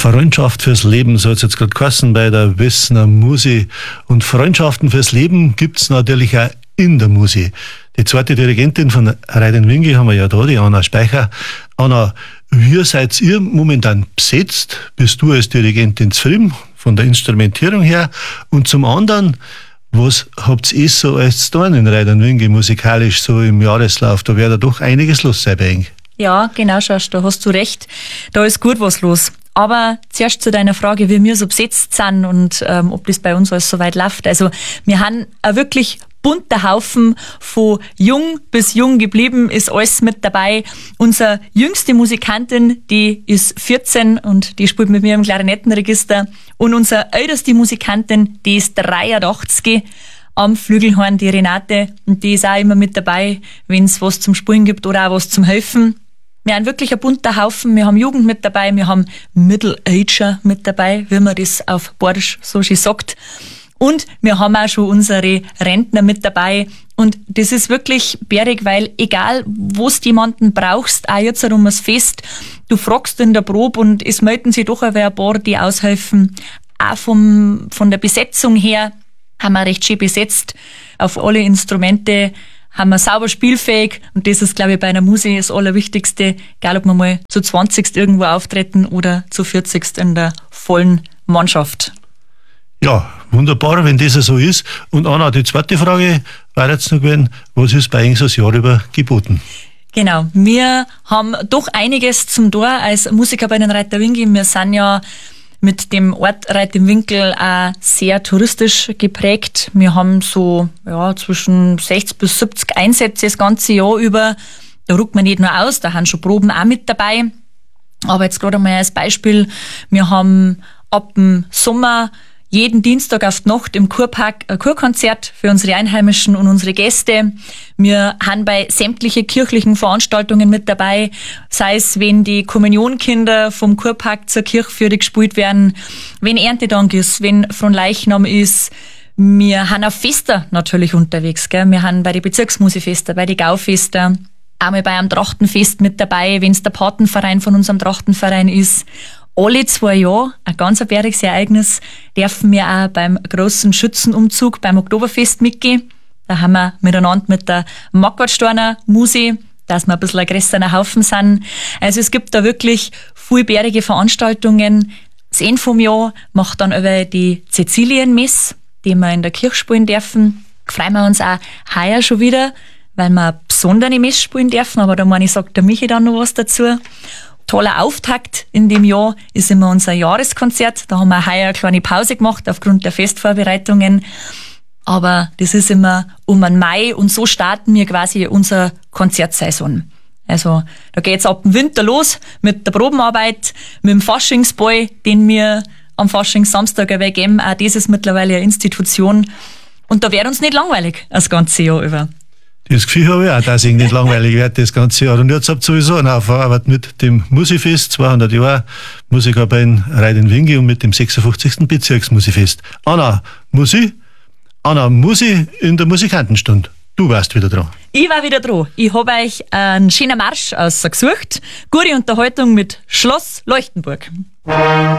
Freundschaft fürs Leben, so hat es jetzt gerade geheißen bei der Wessener Musi. Und Freundschaften fürs Leben gibt's natürlich auch in der Musi. Die zweite Dirigentin von Reiden Wingi haben wir ja da, die Anna Speicher. Anna, wie seid ihr momentan besetzt? Bist du als Dirigentin zufrieden von der Instrumentierung her? Und zum anderen, was habt ihr so als zu tun in Reiden Wingi musikalisch so im Jahreslauf? Da wäre doch einiges los sein bei euch. Ja, genau, Schorsch, da hast du recht. Da ist gut was los. Aber zuerst zu deiner Frage, wie wir so besetzt sind und ob das bei uns alles so weit läuft. Also wir haben ein wirklich bunter Haufen, von jung bis jung geblieben, ist alles mit dabei. Unsere jüngste Musikantin, die ist 14 und die spielt mit mir im Klarinettenregister. Und unsere älteste Musikantin, die ist 83 am Flügelhorn, die Renate. Und die ist auch immer mit dabei, wenn es was zum Spielen gibt oder auch was zum Helfen. Wir haben wirklich ein bunter Haufen. Wir haben Jugend mit dabei, wir haben Middle-Ager mit dabei, wie man das auf Bordisch so schön sagt. Und wir haben auch schon unsere Rentner mit dabei. Und das ist wirklich bärig, weil egal, wo du jemanden brauchst, auch jetzt um das Fest, du fragst in der Probe und es melden sich doch ein paar, die aushelfen. Auch von der Besetzung her haben wir recht schön besetzt. Auf alle Instrumente haben wir sauber spielfähig. Und das ist, glaube ich, bei einer Musik das Allerwichtigste. Egal, ob wir mal zu 20. irgendwo auftreten oder zu 40. in der vollen Mannschaft. Ja, wunderbar, wenn das so ist. Und Anna, die zweite Frage war jetzt noch gewesen, was ist bei Ihnen so das Jahr über geboten? Genau, wir haben doch einiges zum Tor als Musiker bei den Reiter Wingi. Wir sind ja mit dem Ort Reit im Winkel auch sehr touristisch geprägt. Wir haben so zwischen 60 bis 70 Einsätze das ganze Jahr über. Da ruckt man nicht nur aus, da haben schon Proben auch mit dabei. Aber jetzt gerade mal als Beispiel, wir haben ab dem Sommer jeden Dienstag auf die Nacht im Kurpark ein Kurkonzert für unsere Einheimischen und unsere Gäste. Wir haben bei sämtlichen kirchlichen Veranstaltungen mit dabei, sei es, wenn die Kommunionkinder vom Kurpark zur Kirchführung gespielt werden, wenn Erntedank ist, wenn Fronleichnam ist. Wir haben auf Fester natürlich unterwegs, gell? Wir haben bei den Bezirksmusifester, bei den Gaufester, einmal bei einem Trachtenfest mit dabei, wenn es der Patenverein von unserem Trachtenverein ist. Alle 2 Jahre, ein ganz bäriges Ereignis, dürfen wir auch beim großen Schützenumzug beim Oktoberfest mitgehen. Da haben wir miteinander mit der Marquardsteiner Musi, dass wir ein bisschen ein größerer Haufen sind. Also es gibt da wirklich viele bärige Veranstaltungen. Das Ende vom Jahr macht dann über die Cäcilienmesse, die wir in der Kirche spielen dürfen. Freuen wir uns auch heuer schon wieder, weil wir eine besondere Messe spielen dürfen. Aber da meine ich, sagt der Michi dann noch was dazu. Toller Auftakt in dem Jahr ist immer unser Jahreskonzert. Da haben wir heuer eine kleine Pause gemacht aufgrund der Festvorbereitungen. Aber das ist immer um den Mai und so starten wir quasi unsere Konzertsaison. Also da geht's ab dem Winter los mit der Probenarbeit, mit dem Faschingsball, den wir am Faschingssamstag geben. Auch das ist mittlerweile eine Institution. Und da wird uns nicht langweilig das ganze Jahr über. Das Gefühl habe ich auch, dass ich nicht langweilig werde das ganze Jahr. Und jetzt habt ihr sowieso eine Aufarbeit mit dem Musifest, 200 Jahre Musiker bei Reit in Wingi und mit dem 56. Bezirksmusifest. Anna Musi in der Musikantenstunde. Du warst wieder dran. Ich war wieder dran. Ich habe euch einen schönen Marsch ausgesucht. Gute Unterhaltung mit Schloss Leuchtenburg.